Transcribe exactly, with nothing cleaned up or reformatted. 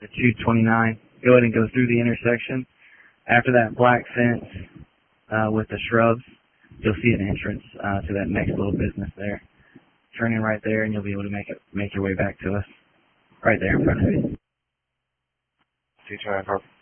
to two twenty-nine. Go ahead and go through the intersection. After that black fence uh, with the shrubs, you'll see an entrance uh, to that next little business there. Turn in right there, and you'll be able to make it make your way back to us right there in front of you. two twenty-four.